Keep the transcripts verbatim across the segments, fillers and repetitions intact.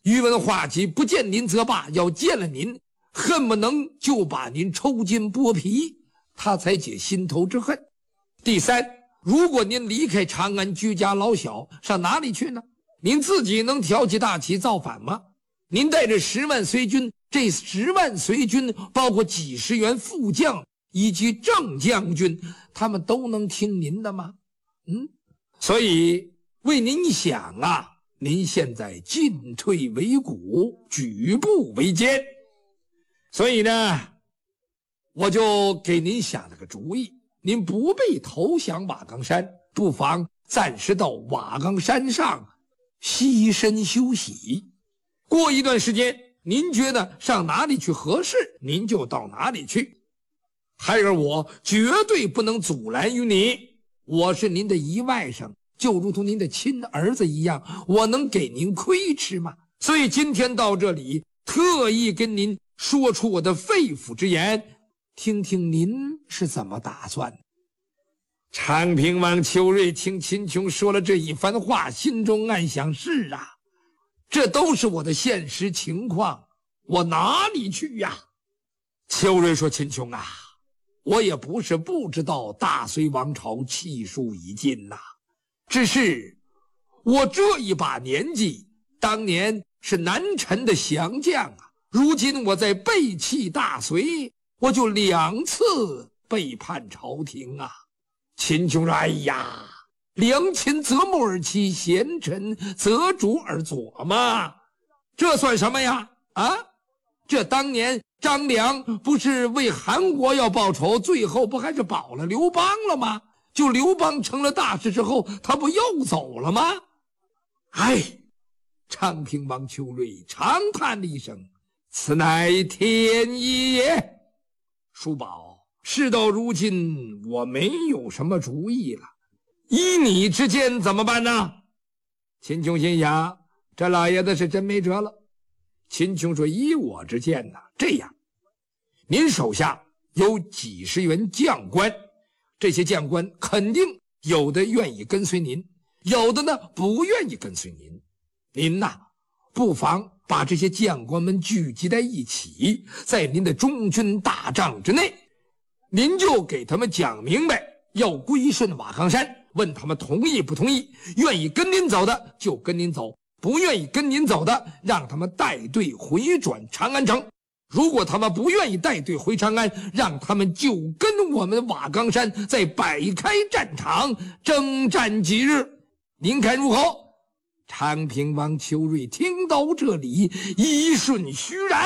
宇文化及不见您则罢，要见了您，恨不能就把您抽筋剥皮，他才解心头之恨。第三，如果您离开长安，居家老小，上哪里去呢？您自己能挑起大旗造反吗？您带着十万随军，这十万随军包括几十员副将以及正将军，他们都能听您的吗？嗯，所以为您想啊，您现在进退维谷，举步维艰。所以呢，我就给您想了个主意，您不必投降瓦岗山，不妨暂时到瓦岗山上栖身休息。过一段时间，您觉得上哪里去合适，您就到哪里去。孩儿我绝对不能阻拦于你，我是您的姨外甥，就如同您的亲儿子一样，我能给您亏吃吗？所以今天到这里，特意跟您说出我的肺腑之言，听听您是怎么打算。长平王邱瑞听秦琼说了这一番话，心中暗想，是啊，这都是我的现实情况，我哪里去呀？邱瑞说，秦琼啊，我也不是不知道大隋王朝气数已尽呐、啊，只是我这一把年纪，当年是南陈的降将啊，如今我在背弃大隋，我就两次背叛朝廷啊。秦琼说，哎呀，良禽择木而栖，贤臣择主而佐嘛，这算什么呀？啊，这当年张良不是为韩国要报仇，最后不还是保了刘邦了吗？就刘邦成了大事之后，他不又走了吗？哎，昌平王邱瑞长叹了一声，此乃天意也。叔宝，事到如今，我没有什么主意了，依你之见怎么办呢？秦琼心想，这老爷子是真没辙了。秦琼说，依我之见呢，这样，您手下有几十员将官，这些将官肯定有的愿意跟随您，有的呢不愿意跟随您。您呐，不妨把这些将官们聚集在一起，在您的中军大帐之内，您就给他们讲明白，要归顺瓦岗山，问他们同意不同意，愿意跟您走的就跟您走，不愿意跟您走的，让他们带队回转长安城。如果他们不愿意带队回长安，让他们就跟我们瓦岗山在摆开战场征战几日，您看如何？昌平王邱瑞听到这里，一瞬虚然，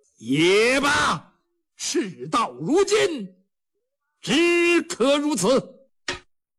也罢，事到如今，只可如此。